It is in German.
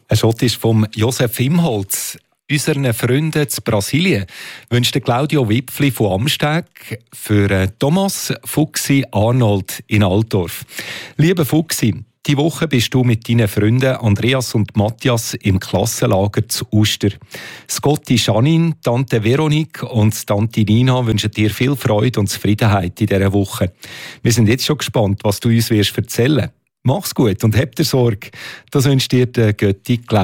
Ein Schott ist vom Josef Imholz. Unseren Freunden zu Brasilien wünscht Claudio Wipfli von Amsteg für Thomas Fuchsi Arnold in Altdorf. Lieber Fuchsi, die Woche bist du mit deinen Freunden Andreas und Matthias im Klassenlager zu Uster. Scotty Janine, Tante Veronique und Tante Nina wünschen dir viel Freude und Zufriedenheit in dieser Woche. Wir sind jetzt schon gespannt, was du uns erzählen wirst. Mach's gut und hab dir Sorge. Das wünscht dir der Götti Claudio.